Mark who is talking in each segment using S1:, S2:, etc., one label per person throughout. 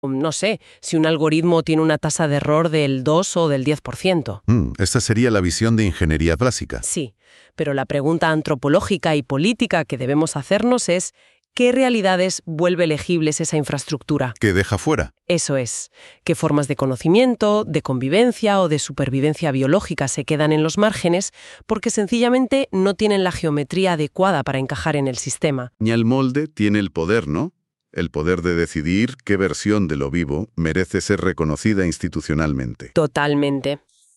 S1: no sé, si un algoritmo tiene una tasa de error del 2 o del 10%.
S2: Esta sería la visión de ingeniería clásica.
S1: Sí, pero la pregunta antropológica y política que debemos hacernos es ¿qué realidades vuelve legibles esa infraestructura?
S2: ¿Qué deja fuera?
S1: Eso es. ¿Qué formas de conocimiento, de convivencia o de supervivencia biológica se quedan en los márgenes porque sencillamente no tienen la geometría adecuada para encajar en el sistema?
S2: Y el molde tiene el poder, ¿no? El poder de decidir qué versión de lo vivo merece ser reconocida institucionalmente.
S1: Totalmente.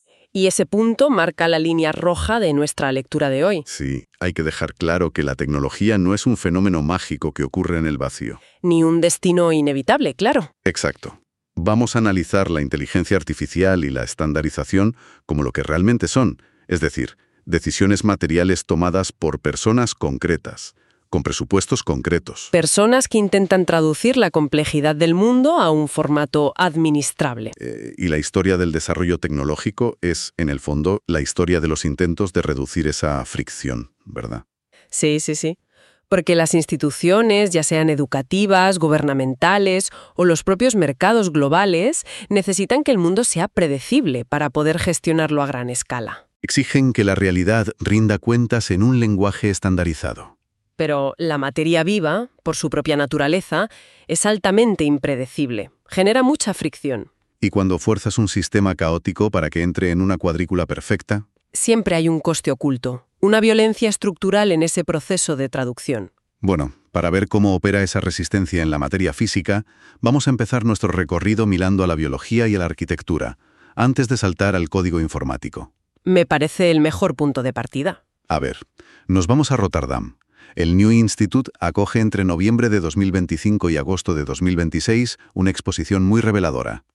S1: Y ese punto marca la línea roja de nuestra lectura de hoy.
S2: Sí, hay que dejar claro que la tecnología no es un fenómeno mágico que ocurre en el vacío.
S1: Ni un destino inevitable, claro.
S2: Exacto. Vamos a analizar la inteligencia artificial y la estandarización como lo que realmente son, es decir, decisiones materiales tomadas por personas concretas, con presupuestos concretos.
S1: Personas que intentan traducir la complejidad del mundo a un formato administrable.
S2: Y la historia del desarrollo tecnológico es, en el fondo, la historia de los intentos de reducir esa fricción, ¿verdad?
S1: Sí. Porque las instituciones, ya sean educativas, gubernamentales o los propios mercados globales, necesitan que el mundo sea predecible para poder gestionarlo a gran escala.
S2: Exigen que la realidad rinda cuentas en un lenguaje estandarizado.
S1: Pero la materia viva, por su propia naturaleza, es altamente impredecible. Genera mucha fricción.
S2: Y cuando fuerzas un sistema caótico para que entre en una cuadrícula perfecta,
S1: siempre hay un coste oculto, una violencia estructural en ese proceso de traducción.
S2: Bueno, para ver cómo opera esa resistencia en la materia física, vamos a empezar nuestro recorrido mirando a la biología y a la arquitectura, antes de saltar al código informático.
S1: Me parece el mejor punto de partida.
S2: A ver, nos vamos a Rotterdam. El New Institute acoge entre noviembre de 2025 y agosto de 2026 una exposición muy reveladora.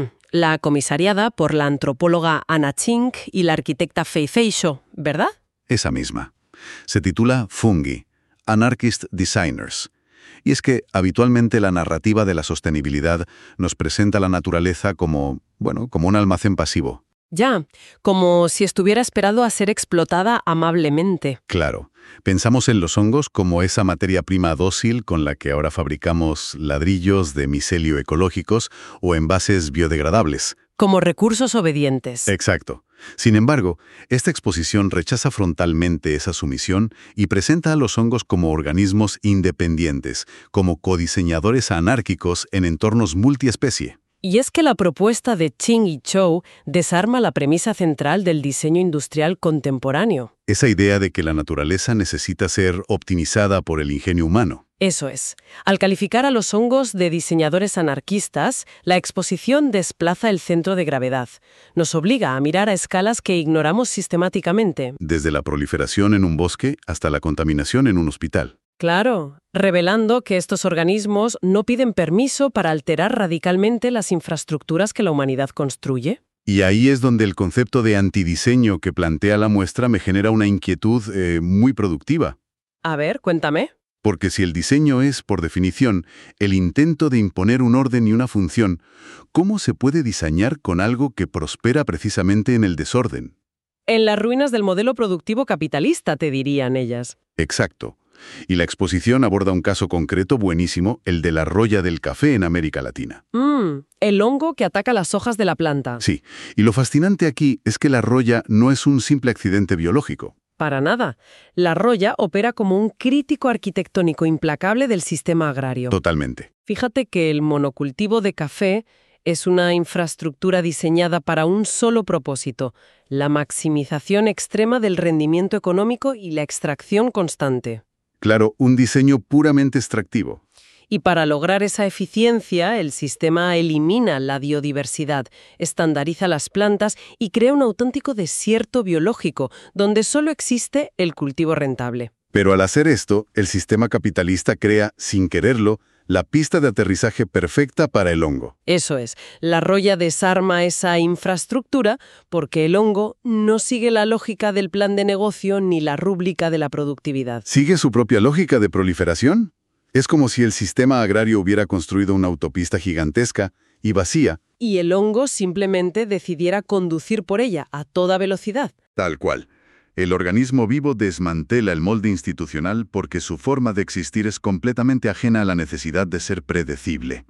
S1: La comisariada por la antropóloga Anna Chink y la arquitecta Fei Feixo, ¿verdad?
S2: Esa misma. Se titula Fungi, Anarchist Designers. Y es que habitualmente la narrativa de la sostenibilidad nos presenta la naturaleza como un almacén pasivo.
S1: Ya, como si estuviera esperado a ser explotada amablemente.
S2: Claro. Pensamos en los hongos como esa materia prima dócil con la que ahora fabricamos ladrillos de micelio ecológicos o envases biodegradables.
S1: Como recursos obedientes.
S2: Exacto. Sin embargo, esta exposición rechaza frontalmente esa sumisión y presenta a los hongos como organismos independientes, como codiseñadores anárquicos en entornos multiespecie.
S1: Y es que la propuesta de Ching y Chou desarma la premisa central del diseño industrial contemporáneo.
S2: Esa idea de que la naturaleza necesita ser optimizada por el ingenio humano.
S1: Eso es. Al calificar a los hongos de diseñadores anarquistas, la exposición desplaza el centro de gravedad. Nos obliga a mirar a escalas que ignoramos sistemáticamente.
S2: Desde la proliferación en un bosque hasta la contaminación en un hospital.
S1: Claro, revelando que estos organismos no piden permiso para alterar radicalmente las infraestructuras que la humanidad construye.
S2: Y ahí es donde el concepto de antidiseño que plantea la muestra me genera una inquietud muy productiva.
S1: A ver, cuéntame.
S2: Porque si el diseño es, por definición, el intento de imponer un orden y una función, ¿cómo se puede diseñar con algo que prospera precisamente en el desorden?
S1: En las ruinas del modelo productivo capitalista, te dirían ellas.
S2: Exacto. Y la exposición aborda un caso concreto buenísimo, el de la roya del café en América Latina.
S1: El hongo que ataca las hojas de la planta.
S2: Sí, y lo fascinante aquí es que la roya no es un simple accidente biológico.
S1: Para nada. La roya opera como un crítico arquitectónico implacable del sistema agrario.
S2: Totalmente.
S1: Fíjate que el monocultivo de café es una infraestructura diseñada para un solo propósito, la maximización extrema del rendimiento económico y la extracción constante.
S2: Claro, un diseño puramente extractivo.
S1: Y para lograr esa eficiencia, el sistema elimina la biodiversidad, estandariza las plantas y crea un auténtico desierto biológico, donde solo existe el cultivo rentable.
S2: Pero al hacer esto, el sistema capitalista crea, sin quererlo, la pista de aterrizaje perfecta para el hongo.
S1: Eso es, la roya desarma esa infraestructura porque el hongo no sigue la lógica del plan de negocio ni la rúbrica de la productividad.
S2: ¿Sigue su propia lógica de proliferación? Es como si el sistema agrario hubiera construido una autopista gigantesca y vacía.
S1: Y el hongo simplemente decidiera conducir por ella a toda velocidad.
S2: Tal cual. El organismo vivo desmantela el molde institucional porque su forma de existir es completamente ajena a la necesidad de ser predecible.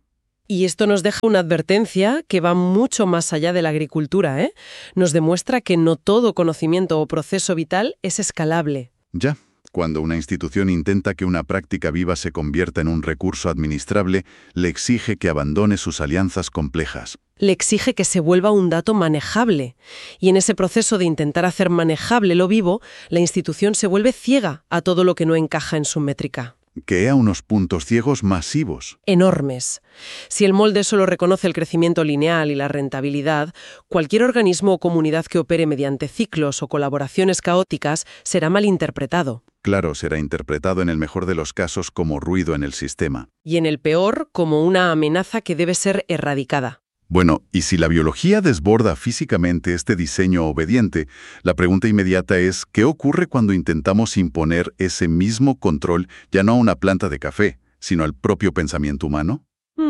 S1: Y esto nos deja una advertencia que va mucho más allá de la agricultura, ¿eh? Nos demuestra que no todo conocimiento o proceso vital es escalable.
S2: Ya, cuando una institución intenta que una práctica viva se convierta en un recurso administrable, le exige que abandone sus alianzas complejas.
S1: Le exige que se vuelva un dato manejable. Y en ese proceso de intentar hacer manejable lo vivo, la institución se vuelve ciega a todo lo que no encaja en su métrica.
S2: Crea unos puntos ciegos masivos.
S1: Enormes. Si el molde solo reconoce el crecimiento lineal y la rentabilidad, cualquier organismo o comunidad que opere mediante ciclos o colaboraciones caóticas será malinterpretado.
S2: Claro, será interpretado en el mejor de los casos como ruido en el sistema.
S1: Y en el peor, como una amenaza que debe ser erradicada.
S2: Bueno, y si la biología desborda físicamente este diseño obediente, la pregunta inmediata es, ¿qué ocurre cuando intentamos imponer ese mismo control ya no a una planta de café, sino al propio pensamiento humano?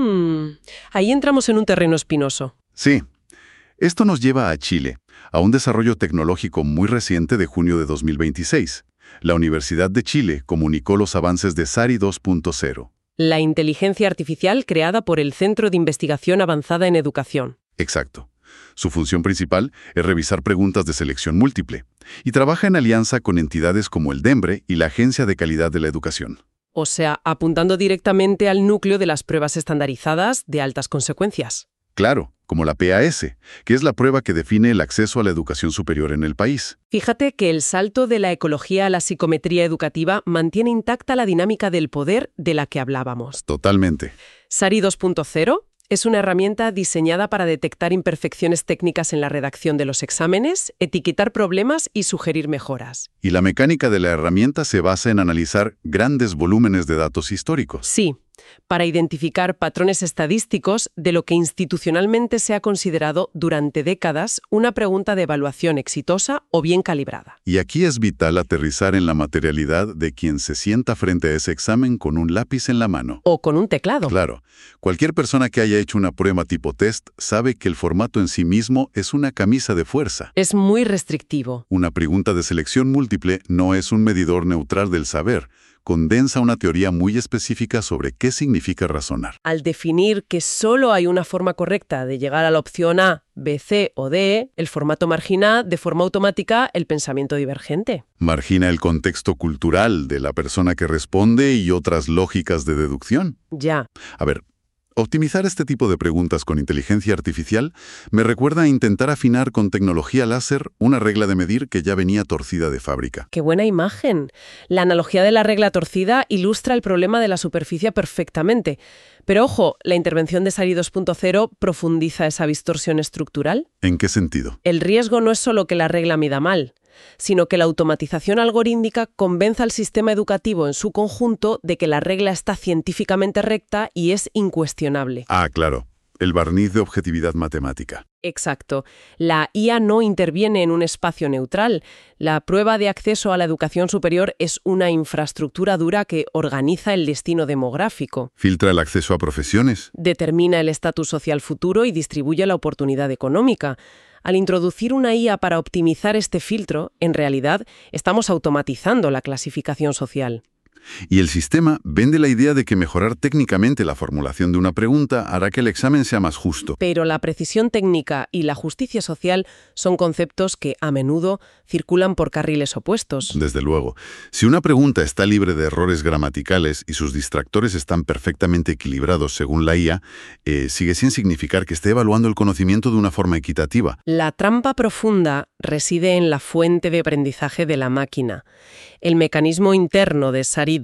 S1: Ahí entramos en un terreno espinoso.
S2: Sí. Esto nos lleva a Chile, a un desarrollo tecnológico muy reciente de junio de 2026. La Universidad de Chile comunicó los avances de SARI 2.0.
S1: La inteligencia artificial creada por el Centro de Investigación Avanzada en Educación.
S2: Exacto. Su función principal es revisar preguntas de selección múltiple y trabaja en alianza con entidades como el DEMBRE y la Agencia de Calidad de la Educación.
S1: O sea, apuntando directamente al núcleo de las pruebas estandarizadas de altas consecuencias.
S2: Claro, como la PAS, que es la prueba que define el acceso a la educación superior en el país.
S1: Fíjate que el salto de la ecología a la psicometría educativa mantiene intacta la dinámica del poder de la que hablábamos.
S2: Totalmente.
S1: SARI 2.0 es una herramienta diseñada para detectar imperfecciones técnicas en la redacción de los exámenes, etiquetar problemas y sugerir mejoras.
S2: Y la mecánica de la herramienta se basa en analizar grandes volúmenes de datos históricos.
S1: Sí, para identificar patrones estadísticos de lo que institucionalmente se ha considerado durante décadas una pregunta de evaluación exitosa o bien calibrada.
S2: Y aquí es vital aterrizar en la materialidad de quien se sienta frente a ese examen con un lápiz en la mano.
S1: O con un teclado.
S2: Claro. Cualquier persona que haya hecho una prueba tipo test sabe que el formato en sí mismo es una camisa de fuerza.
S1: Es muy restrictivo.
S2: Una pregunta de selección múltiple no es un medidor neutral del saber. Condensa una teoría muy específica sobre qué significa razonar.
S1: Al definir que solo hay una forma correcta de llegar a la opción A, B, C o D, el formato margina de forma automática el pensamiento divergente.
S2: Margina el contexto cultural de la persona que responde y otras lógicas de deducción.
S1: Ya.
S2: A ver, optimizar este tipo de preguntas con inteligencia artificial me recuerda a intentar afinar con tecnología láser una regla de medir que ya venía torcida de fábrica.
S1: ¡Qué buena imagen! La analogía de la regla torcida ilustra el problema de la superficie perfectamente. Pero ojo, la intervención de SARI 2.0 profundiza esa distorsión estructural.
S2: ¿En qué sentido?
S1: El riesgo no es solo que la regla mida mal, sino que la automatización algorítmica convenza al sistema educativo en su conjunto de que la regla está científicamente recta y es incuestionable.
S2: Ah, claro. El barniz de objetividad matemática.
S1: Exacto. La IA no interviene en un espacio neutral. La prueba de acceso a la educación superior es una infraestructura dura que organiza el destino demográfico.
S2: Filtra el acceso a profesiones.
S1: Determina el estatus social futuro y distribuye la oportunidad económica. Al introducir una IA para optimizar este filtro, en realidad estamos automatizando la clasificación social.
S2: Y el sistema vende la idea de que mejorar técnicamente la formulación de una pregunta hará que el examen sea más justo.
S1: Pero la precisión técnica y la justicia social son conceptos que, a menudo, circulan por carriles opuestos.
S2: Desde luego. Si una pregunta está libre de errores gramaticales y sus distractores están perfectamente equilibrados según la IA, sigue sin significar que esté evaluando el conocimiento de una forma equitativa.
S1: La trampa profunda reside en la fuente de aprendizaje de la máquina. El mecanismo interno de SARI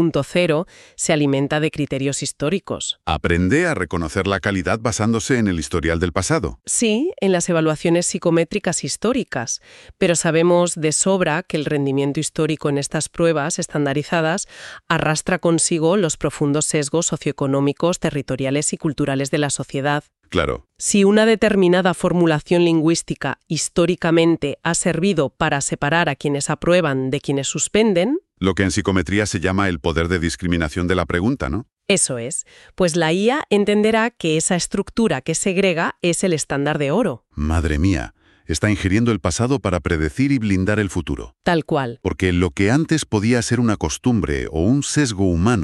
S1: 2.0 se alimenta de criterios históricos.
S2: Aprende a reconocer la calidad basándose en el historial del pasado.
S1: Sí, en las evaluaciones psicométricas históricas, pero sabemos de sobra que el rendimiento histórico en estas pruebas estandarizadas arrastra consigo los profundos sesgos socioeconómicos, territoriales y culturales de la sociedad.
S2: Claro.
S1: Si una determinada formulación lingüística históricamente ha servido para separar a quienes aprueban de quienes suspenden...
S2: Lo que en psicometría se llama el poder de discriminación de la pregunta, ¿no?
S1: Eso es. Pues la IA entenderá que esa estructura que segrega es el estándar de oro.
S2: Madre mía, está ingiriendo el pasado para predecir y blindar el futuro.
S1: Tal cual.
S2: Porque lo que antes podía ser una costumbre o un sesgo humano,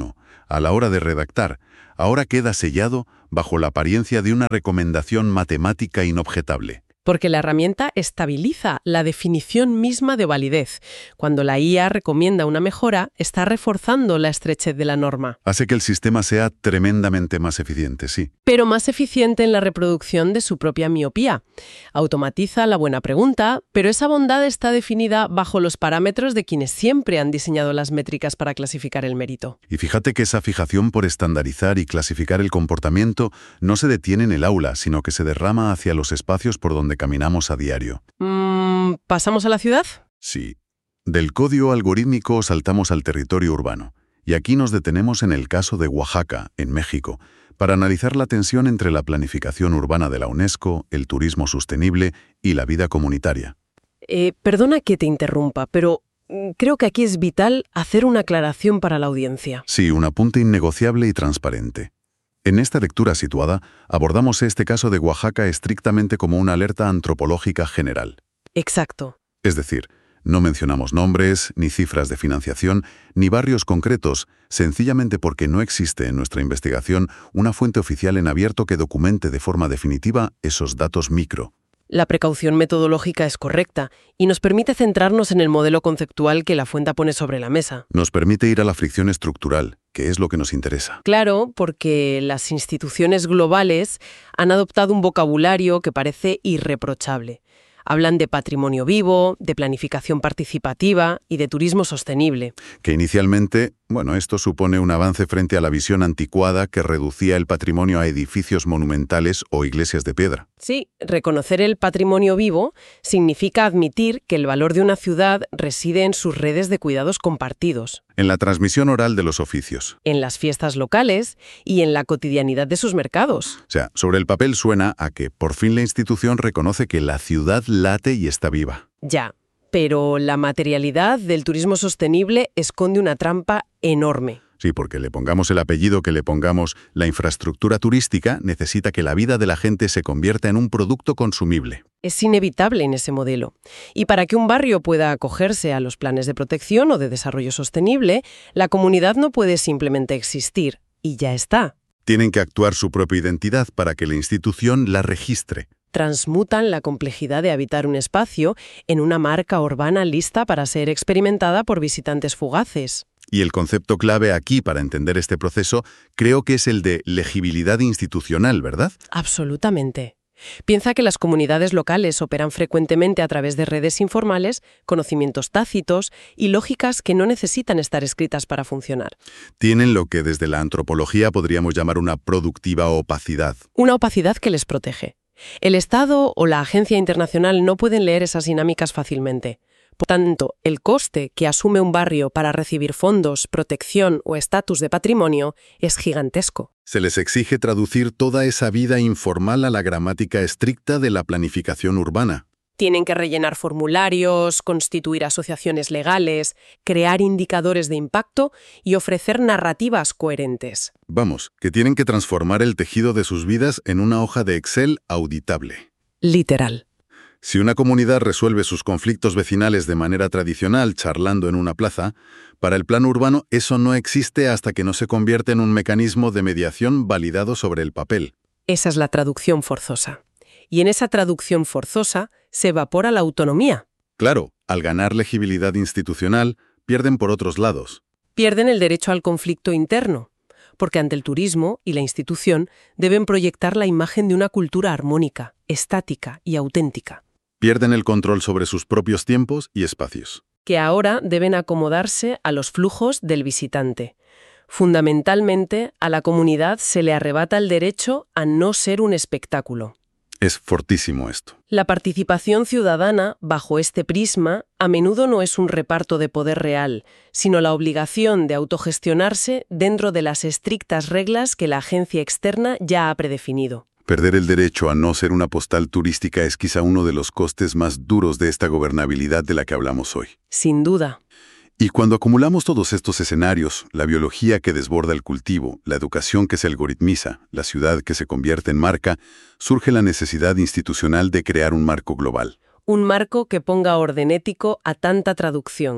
S2: a la hora de redactar, ahora queda sellado bajo la apariencia de una recomendación matemática inobjetable.
S1: Porque la herramienta estabiliza la definición misma de validez. Cuando la IA recomienda una mejora, está reforzando la estrechez de la norma.
S2: Hace que el sistema sea tremendamente más eficiente, sí.
S1: Pero más eficiente en la reproducción de su propia miopía. Automatiza la buena pregunta, pero esa bondad está definida bajo los parámetros de quienes siempre han diseñado las métricas para clasificar el mérito.
S2: Y fíjate que esa fijación por estandarizar y clasificar el comportamiento no se detiene en el aula, sino que se derrama hacia los espacios por donde caminamos a diario.
S1: ¿Pasamos a la ciudad?
S2: Sí. Del código algorítmico saltamos al territorio urbano. Y aquí nos detenemos en el caso de Oaxaca, en México, para analizar la tensión entre la planificación urbana de la UNESCO, el turismo sostenible y la vida comunitaria.
S1: Perdona que te interrumpa, pero creo que aquí es vital hacer una aclaración para la audiencia.
S2: Sí, un apunte innegociable y transparente. En esta lectura situada, abordamos este caso de Oaxaca estrictamente como una alerta antropológica general.
S1: Exacto.
S2: Es decir, no mencionamos nombres, ni cifras de financiación, ni barrios concretos, sencillamente porque no existe en nuestra investigación una fuente oficial en abierto que documente de forma definitiva esos datos micro.
S1: La precaución metodológica es correcta y nos permite centrarnos en el modelo conceptual que la fuente pone sobre la mesa.
S2: Nos permite ir a la fricción estructural, que es lo que nos interesa.
S1: Claro, porque las instituciones globales han adoptado un vocabulario que parece irreprochable. Hablan de patrimonio vivo, de planificación participativa y de turismo sostenible.
S2: Que inicialmente, esto supone un avance frente a la visión anticuada que reducía el patrimonio a edificios monumentales o iglesias de piedra.
S1: Sí, reconocer el patrimonio vivo significa admitir que el valor de una ciudad reside en sus redes de cuidados compartidos.
S2: En la transmisión oral de los oficios.
S1: En las fiestas locales y en la cotidianidad de sus mercados.
S2: O sea, sobre el papel suena a que por fin la institución reconoce que la ciudad late y está viva.
S1: Ya, pero la materialidad del turismo sostenible esconde una trampa enorme.
S2: Sí, porque le pongamos el apellido que le pongamos, la infraestructura turística necesita que la vida de la gente se convierta en un producto consumible.
S1: Es inevitable en ese modelo. Y para que un barrio pueda acogerse a los planes de protección o de desarrollo sostenible, la comunidad no puede simplemente existir, y ya está.
S2: Tienen que actuar su propia identidad para que la institución la registre.
S1: Transmutan la complejidad de habitar un espacio en una marca urbana lista para ser experimentada por visitantes fugaces.
S2: Y el concepto clave aquí para entender este proceso creo que es el de legibilidad institucional, ¿verdad?
S1: Absolutamente. Piensa que las comunidades locales operan frecuentemente a través de redes informales, conocimientos tácitos y lógicas que no necesitan estar escritas para funcionar.
S2: Tienen lo que desde la antropología podríamos llamar una productiva opacidad.
S1: Una opacidad que les protege. El Estado o la agencia internacional no pueden leer esas dinámicas fácilmente. Por tanto, el coste que asume un barrio para recibir fondos, protección o estatus de patrimonio es gigantesco.
S2: Se les exige traducir toda esa vida informal a la gramática estricta de la planificación urbana.
S1: Tienen que rellenar formularios, constituir asociaciones legales, crear indicadores de impacto y ofrecer narrativas coherentes.
S2: Vamos, que tienen que transformar el tejido de sus vidas en una hoja de Excel auditable.
S1: Literal.
S2: Si una comunidad resuelve sus conflictos vecinales de manera tradicional, charlando en una plaza, para el plano urbano eso no existe hasta que no se convierte en un mecanismo de mediación validado sobre el papel.
S1: Esa es la traducción forzosa. Y en esa traducción forzosa se evapora la autonomía.
S2: Claro, al ganar legibilidad institucional, pierden por otros lados.
S1: Pierden el derecho al conflicto interno, porque ante el turismo y la institución deben proyectar la imagen de una cultura armónica, estática y auténtica.
S2: Pierden el control sobre sus propios tiempos y espacios.
S1: Que ahora deben acomodarse a los flujos del visitante. Fundamentalmente, a la comunidad se le arrebata el derecho a no ser un espectáculo.
S2: Es fortísimo esto.
S1: La participación ciudadana, bajo este prisma, a menudo no es un reparto de poder real, sino la obligación de autogestionarse dentro de las estrictas reglas que la agencia externa ya ha predefinido.
S2: Perder el derecho a no ser una postal turística es quizá uno de los costes más duros de esta gobernabilidad de la que hablamos hoy.
S1: Sin duda.
S2: Y cuando acumulamos todos estos escenarios, la biología que desborda el cultivo, la educación que se algoritmiza, la ciudad que se convierte en marca, surge la necesidad institucional de crear un marco global.
S1: Un marco que ponga orden ético a tanta traducción.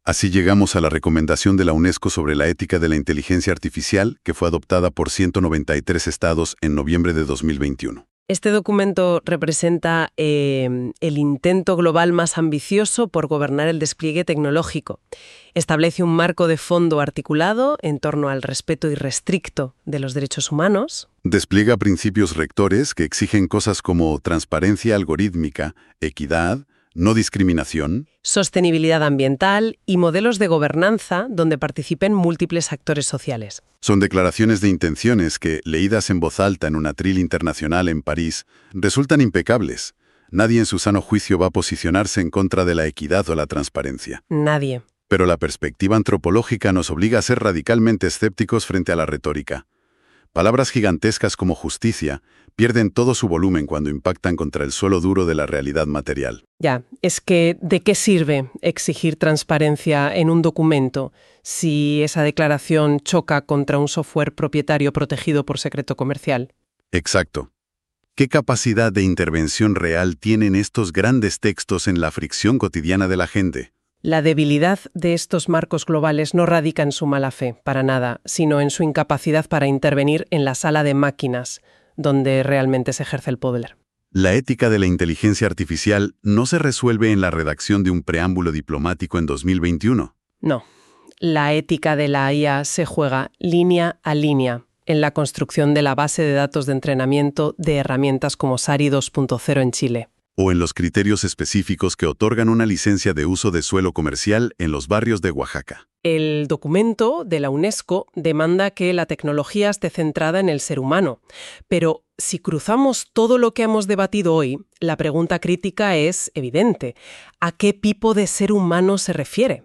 S2: Así llegamos a la recomendación de la UNESCO sobre la ética de la inteligencia artificial, que fue adoptada por 193 estados en noviembre de 2021.
S1: Este documento representa el intento global más ambicioso por gobernar el despliegue tecnológico. Establece un marco de fondo articulado en torno al respeto irrestricto de los derechos humanos.
S2: Despliega principios rectores que exigen cosas como transparencia algorítmica, equidad, no discriminación,
S1: sostenibilidad ambiental y modelos de gobernanza donde participen múltiples actores sociales.
S2: Son declaraciones de intenciones que, leídas en voz alta en un atril internacional en París, resultan impecables. Nadie en su sano juicio va a posicionarse en contra de la equidad o la transparencia.
S1: Nadie.
S2: Pero la perspectiva antropológica nos obliga a ser radicalmente escépticos frente a la retórica. Palabras gigantescas como justicia pierden todo su volumen cuando impactan contra el suelo duro de la realidad material.
S1: Ya, es que ¿de qué sirve exigir transparencia en un documento si esa declaración choca contra un software propietario protegido por secreto comercial?
S2: Exacto. ¿Qué capacidad de intervención real tienen estos grandes textos en la fricción cotidiana de la gente?
S1: La debilidad de estos marcos globales no radica en su mala fe, para nada, sino en su incapacidad para intervenir en la sala de máquinas, donde realmente se ejerce el poder.
S2: La ética de la inteligencia artificial no se resuelve en la redacción de un preámbulo diplomático en 2021.
S1: No, la ética de la IA se juega línea a línea en la construcción de la base de datos de entrenamiento de herramientas como SARI 2.0 en Chile.
S2: O en los criterios específicos que otorgan una licencia de uso de suelo comercial en los barrios de Oaxaca.
S1: El documento de la UNESCO demanda que la tecnología esté centrada en el ser humano. Pero si cruzamos todo lo que hemos debatido hoy, la pregunta crítica es evidente. ¿A qué tipo de ser humano se refiere?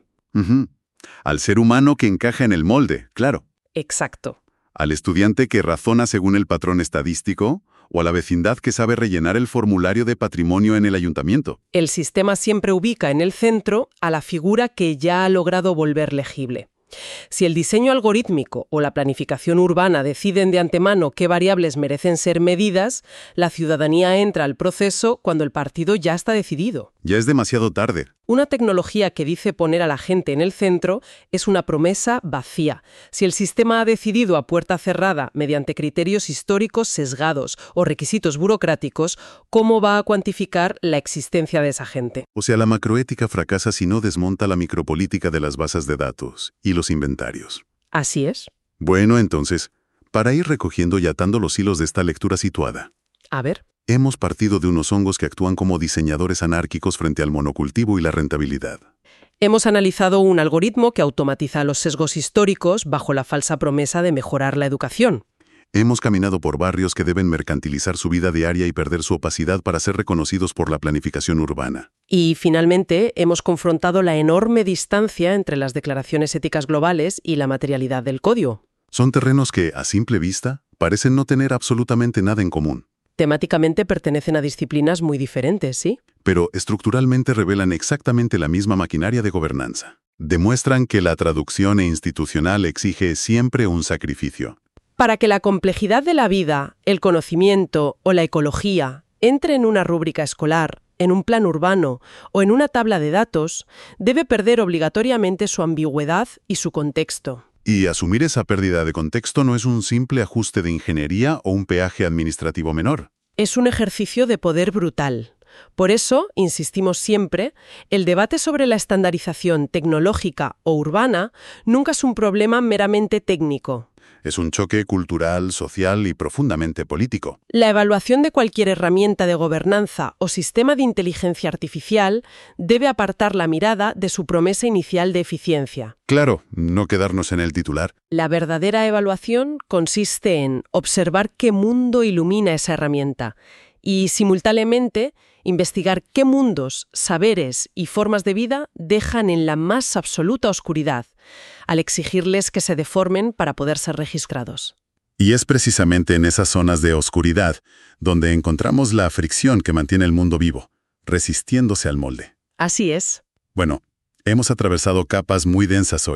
S2: Al ser humano que encaja en el molde, claro.
S1: Exacto.
S2: Al estudiante que razona según el patrón estadístico, o a la vecindad que sabe rellenar el formulario de patrimonio en el ayuntamiento.
S1: El sistema siempre ubica en el centro a la figura que ya ha logrado volver legible. Si el diseño algorítmico o la planificación urbana deciden de antemano qué variables merecen ser medidas, la ciudadanía entra al proceso cuando el partido ya está decidido.
S2: Ya es demasiado tarde.
S1: Una tecnología que dice poner a la gente en el centro es una promesa vacía. Si el sistema ha decidido a puerta cerrada mediante criterios históricos sesgados o requisitos burocráticos, ¿cómo va a cuantificar la existencia de esa gente?
S2: O sea, la macroética fracasa si no desmonta la micropolítica de las bases de datos y los inventarios.
S1: Así es.
S2: Bueno, entonces, para ir recogiendo y atando los hilos de esta lectura situada.
S1: A ver.
S2: Hemos partido de unos hongos que actúan como diseñadores anárquicos frente al monocultivo y la rentabilidad.
S1: Hemos analizado un algoritmo que automatiza los sesgos históricos bajo la falsa promesa de mejorar la educación.
S2: Hemos caminado por barrios que deben mercantilizar su vida diaria y perder su opacidad para ser reconocidos por la planificación urbana.
S1: Y, finalmente, hemos confrontado la enorme distancia entre las declaraciones éticas globales y la materialidad del código.
S2: Son terrenos que, a simple vista, parecen no tener absolutamente nada en común.
S1: Temáticamente pertenecen a disciplinas muy diferentes, ¿sí?
S2: Pero estructuralmente revelan exactamente la misma maquinaria de gobernanza. Demuestran que la traducción institucional exige siempre un sacrificio.
S1: Para que la complejidad de la vida, el conocimiento o la ecología entre en una rúbrica escolar, en un plan urbano o en una tabla de datos, debe perder obligatoriamente su ambigüedad y su contexto.
S2: Y asumir esa pérdida de contexto no es un simple ajuste de ingeniería o un peaje administrativo menor.
S1: Es un ejercicio de poder brutal. Por eso, insistimos siempre, el debate sobre la estandarización tecnológica o urbana nunca es un problema meramente técnico.
S2: Es un choque cultural, social y profundamente político.
S1: La evaluación de cualquier herramienta de gobernanza o sistema de inteligencia artificial debe apartar la mirada de su promesa inicial de eficiencia.
S2: Claro, no quedarnos en el titular.
S1: La verdadera evaluación consiste en observar qué mundo ilumina esa herramienta y, simultáneamente, investigar qué mundos, saberes y formas de vida dejan en la más absoluta oscuridad, al exigirles que se deformen para poder ser registrados.
S2: Y es precisamente en esas zonas de oscuridad donde encontramos la fricción que mantiene el mundo vivo, resistiéndose al molde.
S1: Así es.
S2: Bueno, hemos atravesado capas muy densas hoy,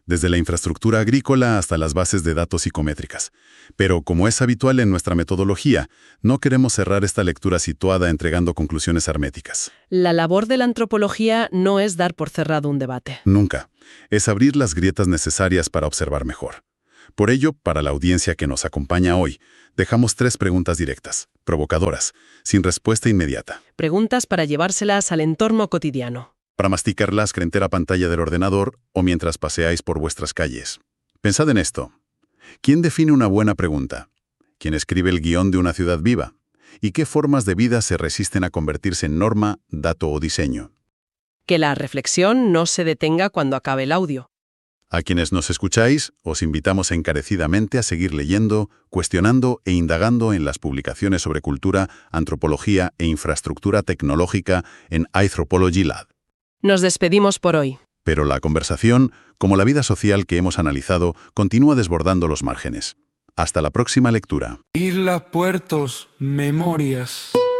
S2: desde la infraestructura agrícola hasta las bases de datos psicométricas. Pero, como es habitual en nuestra metodología, no queremos cerrar esta lectura situada entregando conclusiones herméticas.
S1: La labor de la antropología no es dar por cerrado un debate.
S2: Nunca. Es abrir las grietas necesarias para observar mejor. Por ello, para la audiencia que nos acompaña hoy, dejamos 3 preguntas directas, provocadoras, sin respuesta inmediata.
S1: Preguntas para llevárselas al entorno cotidiano.
S2: Para masticarlas frente a la pantalla del ordenador o mientras paseáis por vuestras calles. Pensad en esto. ¿Quién define una buena pregunta? ¿Quién escribe el guión de una ciudad viva? ¿Y qué formas de vida se resisten a convertirse en norma, dato o diseño?
S1: Que la reflexión no se detenga cuando acabe el audio.
S2: A quienes nos escucháis, os invitamos encarecidamente a seguir leyendo, cuestionando e indagando en las publicaciones sobre cultura, antropología e infraestructura tecnológica en iAnthropology Lab.
S1: Nos despedimos por hoy.
S2: Pero la conversación, como la vida social que hemos analizado, continúa desbordando los márgenes. Hasta la próxima lectura.
S3: Isla Puertos, Memorias.